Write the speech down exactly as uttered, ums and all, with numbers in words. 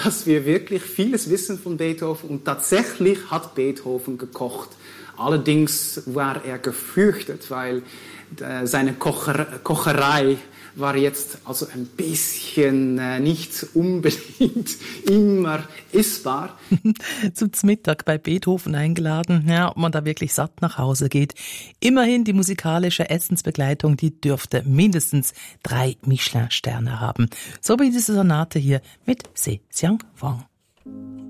dass wir wirklich vieles wissen von Beethoven und tatsächlich hat Beethoven gekocht. Allerdings war er gefürchtet, weil äh, seine Kocher- Kocherei war jetzt also ein bisschen äh, nicht unbedingt immer essbar. Zum Mittag bei Beethoven eingeladen, ja, ob man da wirklich satt nach Hause geht. Immerhin die musikalische Essensbegleitung, die dürfte mindestens drei Michelin-Sterne haben. So wie diese Sonate hier mit Se Xiang Wang.